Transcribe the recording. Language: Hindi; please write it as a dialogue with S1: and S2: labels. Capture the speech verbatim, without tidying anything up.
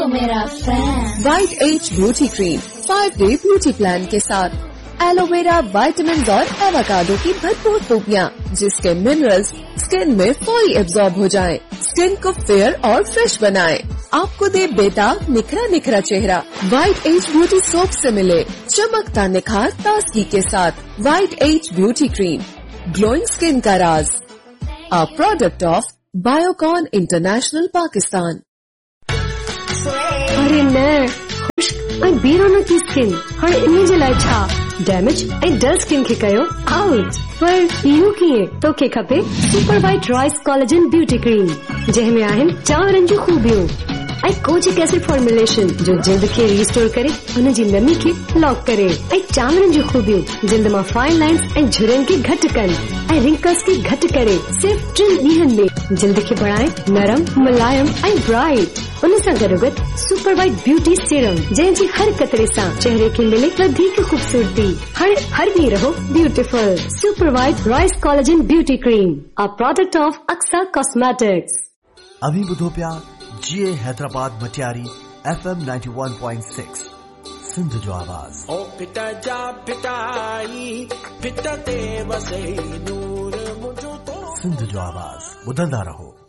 S1: तो मेरा fan.
S2: White as beauty cream five day beauty plan के साथ एलोवेरा, विटामिन और एवोकाडो की भरपूर खूबियाँ, जिसके मिनरल्स स्किन में फौरी एब्जॉर्ब हो जाएं, स्किन को फेयर और फ्रेश बनाएं, आपको दे बेताब निखरा निखरा चेहरा। वाइट एज ब्यूटी सोप से मिले चमकता निखार ताजगी के साथ। White as beauty cream, glowing skin का राज। A product of Biocon international Pakistan.
S3: अरे न खुश्क ऐं बेरोनकी स्किन हाणे इन जे लाइ छा डैमेज ऐं डल स्किन खे कयो आउट। पर इहो कीअं? तोखे खपे super white rice collagen beauty cream, जंहिंमें आहिनि चांवरनि जूं खूबियूं ऐं कोजिक एसिड फॉर्मुलेशन जो जिल्द खे रिस्टोर करे हुन जी नमी खे लॉक करे, ऐं चांवरनि जूं खूबियूं जिल्द मां फाइन लाइन्स ऐं झुरियुनि खे घटि कनि ऐं रिंकल्स खे घटि करे सिर्फ़ टिनि ॾींहनि में जिल्द खे बणाए नरम, मुलायम ऐं ब्राइट। उन सां गॾोगॾु सुपर वाइट ब्यूटी सीरम, जंहिंजी हर कतरे सां चेहरे खे मिले वधीक खूबसूरती। हाणे हर ॾींहुं रहो beautiful. Super white rice collagen beauty cream, a product of Aqsa cosmetics.
S4: अभी ॿुधो पिया जीए Hyderabad Matiari F M ninety one point six Sindh जो आवाज़।
S5: ओ पिता जा पिताई पिता ते वसे नूर मुझो तो
S4: सिंध जो आवाज़ ॿुधंदा रहो।